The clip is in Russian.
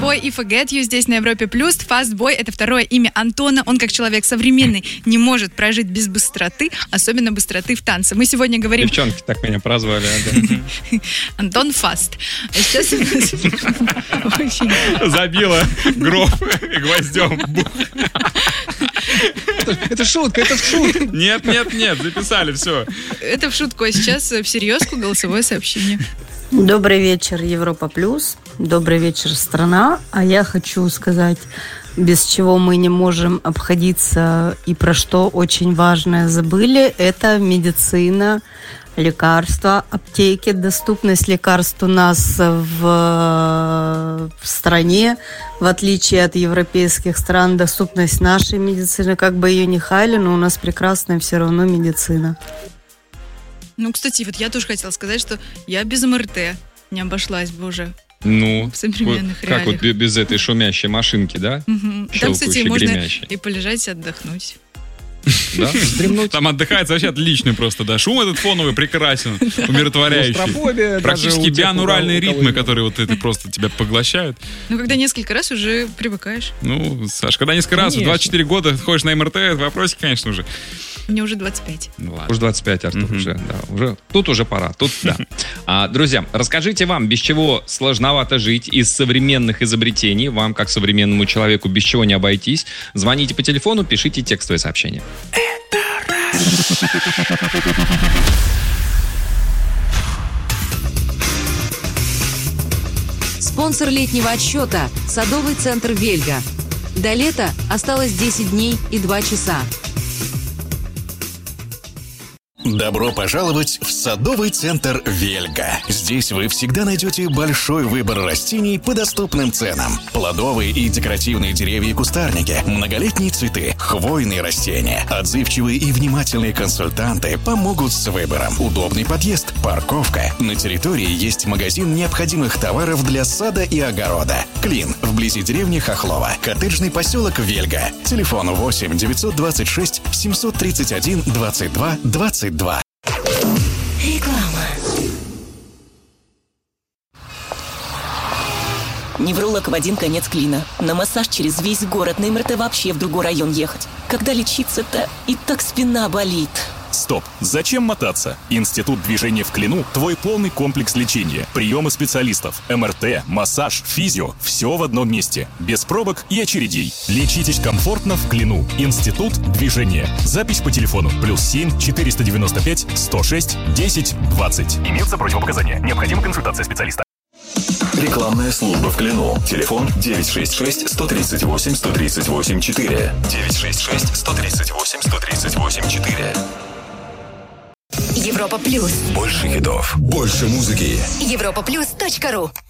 Boy и Forget You здесь на Европе+. Fast Boy — это второе имя Антона. Он, как человек современный, не может прожить без быстроты, особенно быстроты в танце. Мы сегодня говорим... Девчонки так меня прозвали. Антон Фаст. Сейчас Забила гроб гвоздем. Это шутка, это в шутку. Нет, записали, все. Это в шутку, а сейчас всерьезку голосовое сообщение. Добрый вечер, Европа Плюс. Добрый вечер, страна. А я хочу сказать, без чего мы не можем обходиться и про что очень важное забыли, это медицина, лекарства, аптеки. Доступность лекарств у нас в стране, в отличие от европейских стран, доступность нашей медицины, как бы ее ни хали, но у нас прекрасная все равно медицина. Ну, кстати, вот я тоже хотела сказать, что я без МРТ не обошлась бы уже. Ну, в современных реалиях. как вот без этой шумящей машинки, да? Угу. Там, кстати, можно и полежать, и отдохнуть. Да? Там отдыхается вообще отлично просто, да. Шум этот фоновый прекрасен, умиротворяющий. Практически биануральные ритмы, которые вот это просто тебя поглощают. Ну, когда несколько раз уже привыкаешь. Ну, Саш, когда несколько раз в 24 года ходишь на МРТ, вопросики, конечно, уже. Мне уже 25. Ну, ладно. Уже 25, Артур, уже, да. Тут уже пора, тут да. Друзья, расскажите вам, без чего сложновато жить из современных изобретений. Вам, как современному человеку, без чего не обойтись. Звоните по телефону, пишите текстовые сообщения. Спонсор летнего отсчета – садовый центр «Вельга». До лета осталось 10 дней и 2 часа. Добро пожаловать в садовый центр «Вельга». Здесь вы всегда найдете большой выбор растений по доступным ценам. Плодовые и декоративные деревья и кустарники, многолетние цветы, хвойные растения. Отзывчивые и внимательные консультанты помогут с выбором. Удобный подъезд, парковка. На территории есть магазин необходимых товаров для сада и огорода. Клин, вблизи деревни Хохлова. Коттеджный поселок «Вельга». Телефон 8 926 731 22 22. Реклама. Невролог в один конец Клина. На массаж через весь город, на МРТ вообще в другой район ехать. Когда лечиться-то и так спина болит. Стоп! Зачем мотаться? Институт движения в Клину – твой полный комплекс лечения. Приемы специалистов, МРТ, массаж, физио – все в одном месте. Без пробок и очередей. Лечитесь комфортно в Клину. Институт движения. Запись по телефону +7 495 106 10 20. Имеются противопоказания. Необходима консультация специалиста. Рекламная служба в Клину. Телефон 966 138 138 4. 966 138 138 4. Европа Плюс. Больше хитов, больше музыки. Европаплюс.ру